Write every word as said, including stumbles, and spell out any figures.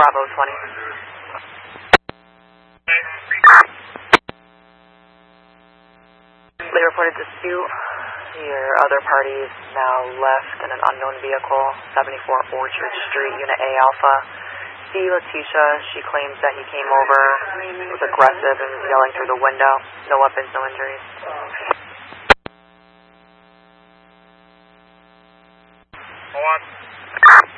Bravo twenty. They reported dispute. Your other party is now left in an unknown vehicle, seventy-four Orchard Street, Unit A Alpha. C. Letitia, she claims that he came over, was aggressive and was yelling through the window. No weapons, no injuries. Hold on.